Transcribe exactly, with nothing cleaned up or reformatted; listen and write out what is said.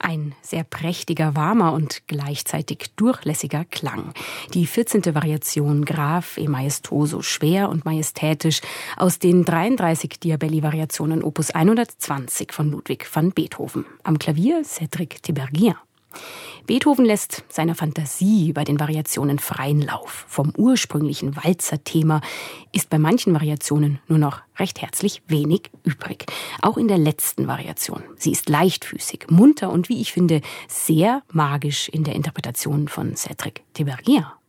Ein sehr prächtiger, warmer und gleichzeitig durchlässiger Klang. Die vierzehnte Variation Grave e Maestoso, schwer und majestätisch, aus den dreiunddreißig Diabelli-Variationen Opus hundertzwanzig von Ludwig van Beethoven. Am Klavier Cédric Tiberghien. Beethoven lässt seiner Fantasie bei den Variationen freien Lauf. Vom ursprünglichen Walzerthema ist bei manchen Variationen nur noch recht herzlich wenig übrig. Auch in der letzten Variation. Sie ist leichtfüßig, munter und, wie ich finde, sehr magisch in der Interpretation von Cédric Tiberghien.